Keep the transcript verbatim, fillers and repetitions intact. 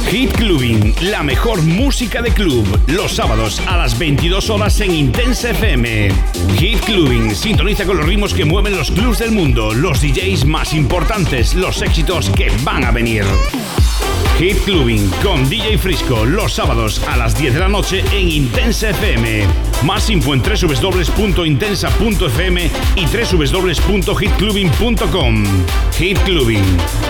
Hit Clubbing, la mejor música de club, los sábados a las veintidós horas en Intensa F M. Hit Clubbing, sintoniza con los ritmos que mueven los clubs del mundo, los D Js más importantes, los éxitos que van a venir. Hit Clubbing con D J Frisco, los sábados a las diez de la noche en Intensa F M. Más info en doble u doble u doble u punto intensa punto f m y doble u doble u doble u punto hit clubbing punto com. Hit Clubbing.